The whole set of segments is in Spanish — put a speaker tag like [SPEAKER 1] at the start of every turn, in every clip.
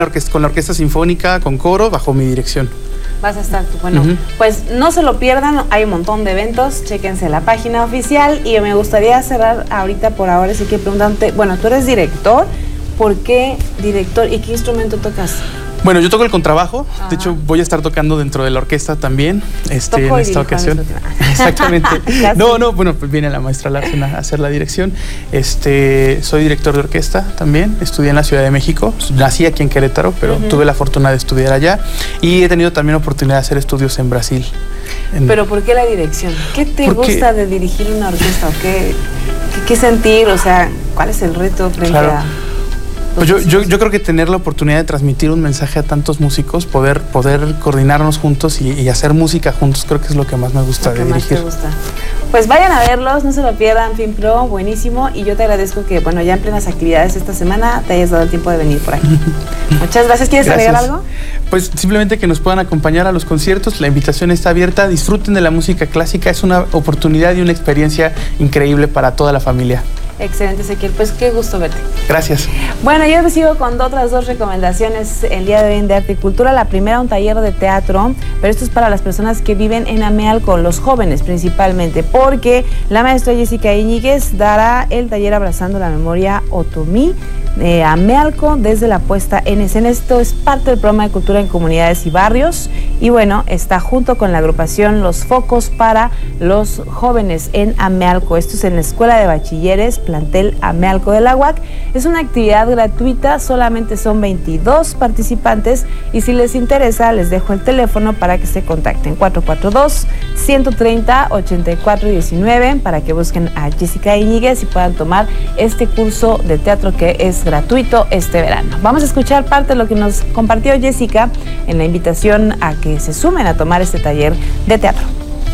[SPEAKER 1] con la orquesta sinfónica, con coro, bajo mi dirección.
[SPEAKER 2] Vas a estar tú. Bueno, pues no se lo pierdan, hay un montón de eventos, chéquense la página oficial. Y me gustaría cerrar ahorita por ahora, así que preguntarte, bueno, tú eres director, ¿por qué director y qué instrumento tocas?
[SPEAKER 1] Bueno, yo toco el contrabajo. Ajá. De hecho, voy a estar tocando dentro de la orquesta también en esta ocasión. Exactamente. Bueno, pues viene la maestra Larsen a hacer la dirección. Soy director de orquesta también. Estudié en la Ciudad de México. Nací aquí en Querétaro, pero tuve la fortuna de estudiar allá. Y he tenido también oportunidad de hacer estudios en Brasil.
[SPEAKER 2] ¿Pero por qué la dirección? ¿Qué te gusta de dirigir una orquesta? ¿O qué sentir? O sea, ¿cuál es el reto frente a...?
[SPEAKER 1] Pues yo creo que tener la oportunidad de transmitir un mensaje a tantos músicos, poder coordinarnos juntos y hacer música juntos, creo que es lo que más me gusta de dirigir.
[SPEAKER 2] Más te gusta. Pues vayan a verlos, no se lo pierdan, FinPro, buenísimo. Y yo te agradezco que, bueno, ya en plenas actividades esta semana te hayas dado el tiempo de venir por aquí. Muchas gracias. ¿Quieres agregar algo?
[SPEAKER 1] Pues simplemente que nos puedan acompañar a los conciertos, la invitación está abierta, disfruten de la música clásica, es una oportunidad y una experiencia increíble para toda la familia.
[SPEAKER 2] Excelente, Ezequiel, pues qué gusto verte.
[SPEAKER 1] Gracias.
[SPEAKER 2] Bueno, yo sigo con otras dos recomendaciones el día de hoy en De Arte y Cultura. La primera, un taller de teatro, pero esto es para las personas que viven en Amealco, los jóvenes principalmente, porque la maestra Jessica Íñiguez dará el taller Abrazando la Memoria Otomí de Amealco desde la puesta en escena. Esto es parte del programa de cultura en comunidades y barrios y bueno, está junto con la agrupación Los Focos para los jóvenes en Amealco. Esto es en la Escuela de Bachilleres, plantel Amealco de la UAC. Es una actividad gratuita, solamente son 22 participantes y si les interesa les dejo el teléfono para que se contacten, 442-130-8419, para que busquen a Jessica Íñiguez y puedan tomar este curso de teatro que es gratuito este verano. Vamos a escuchar parte de lo que nos compartió Jessica en la invitación a que se sumen a tomar este taller de teatro.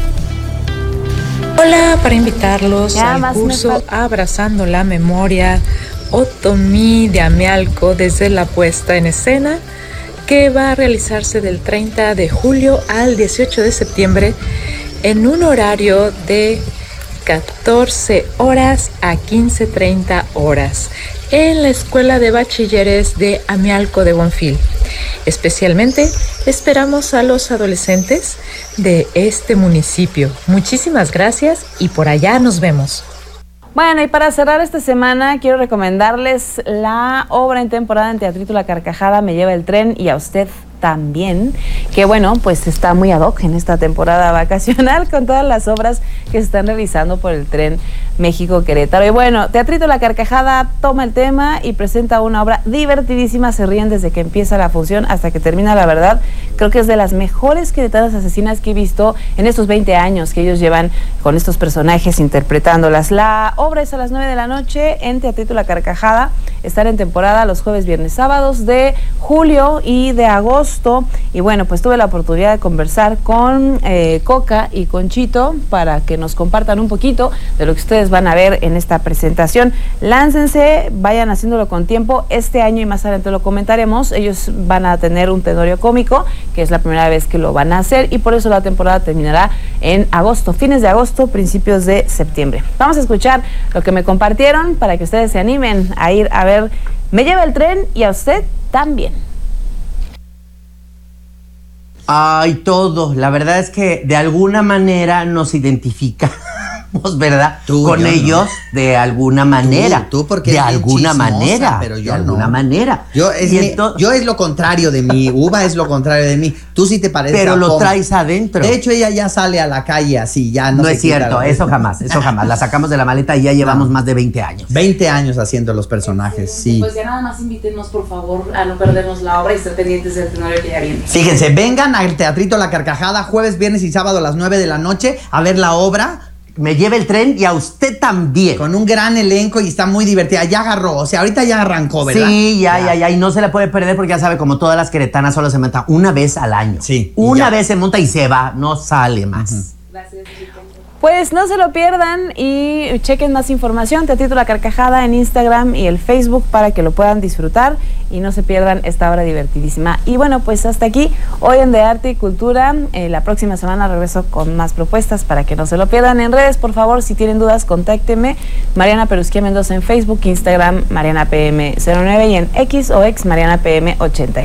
[SPEAKER 3] Hola, para invitarlos al curso Abrazando la Memoria Otomí de Amealco desde la puesta en escena, que va a realizarse del 30 de julio al 18 de septiembre en un horario de 14 horas a 15:30 horas en la Escuela de Bachilleres de Amealco de Bonfil. Especialmente esperamos a los adolescentes de este municipio. Muchísimas gracias y por allá nos vemos.
[SPEAKER 2] Bueno, y para cerrar esta semana quiero recomendarles la obra en temporada en Teatrito La Carcajada, Me Lleva el Tren y a usted también, que bueno, pues está muy ad hoc en esta temporada vacacional con todas las obras que se están realizando por el Tren México-Querétaro. Y bueno, Teatrito La Carcajada toma el tema y presenta una obra divertidísima, se ríen desde que empieza la función hasta que termina. La verdad, creo que es de las mejores queretanas asesinas que he visto en estos 20 años que ellos llevan con estos personajes interpretándolas. La obra es a las 9 de la noche en Teatrito La Carcajada. Están en temporada los jueves, viernes, sábados de julio y de agosto. Y bueno, pues tuve la oportunidad de conversar con Coca y con Chito para que nos compartan un poquito de lo que ustedes van a ver en esta presentación. Láncense, vayan haciéndolo con tiempo. Este año, y más adelante lo comentaremos, ellos van a tener un tenorio cómico, que es la primera vez que lo van a hacer, y por eso la temporada terminará en agosto, fines de agosto, principios de septiembre. Vamos a escuchar lo que me compartieron para que ustedes se animen a ir a ver Me Lleva el Tren y a usted también.
[SPEAKER 4] Ay, todos. La verdad es que de alguna manera nos identificamos, ¿verdad? Con ellos, no. De alguna manera.
[SPEAKER 5] Tú porque
[SPEAKER 4] de alguna manera.
[SPEAKER 5] Pero yo
[SPEAKER 4] de
[SPEAKER 5] no.
[SPEAKER 4] alguna manera.
[SPEAKER 5] Yo es lo contrario de mí. Uva es lo contrario de mí. Tú sí te pareces.
[SPEAKER 4] Pero lo traes adentro.
[SPEAKER 5] De hecho, ella ya sale a la calle así, ya no.
[SPEAKER 4] No es cierto, eso jamás. La sacamos de la maleta y ya llevamos más de 20 años.
[SPEAKER 5] 20 años haciendo los personajes, sí.
[SPEAKER 6] Pues ya nada más invítenos, por favor, a no perdernos la obra y estar pendientes del tenorio que ya viene.
[SPEAKER 5] Fíjense, vengan al Teatrito La Carcajada jueves, viernes y sábado a las 9 de la noche a ver la obra
[SPEAKER 4] Me Lleva el Tren y a usted también.
[SPEAKER 5] Con un gran elenco y está muy divertida. Ya agarró, o sea, ahorita ya arrancó, ¿verdad?
[SPEAKER 4] Sí, ya. Y no se la puede perder porque ya sabe, como todas las queretanas, solo se monta una vez al año.
[SPEAKER 5] Sí.
[SPEAKER 4] Una vez se monta y se va, no sale más.
[SPEAKER 6] Gracias, Chico.
[SPEAKER 2] Pues no se lo pierdan y chequen más información, Teatrito La Carcajada en Instagram y el Facebook para que lo puedan disfrutar y no se pierdan esta obra divertidísima. Y bueno, pues hasta aquí hoy en De Arte y Cultura. La próxima semana regreso con más propuestas para que no se lo pierdan. En redes, por favor, si tienen dudas, contáctenme. Mariana Perusquía Mendoza en Facebook, Instagram, MarianaPM09 y en X o ex MarianaPM80.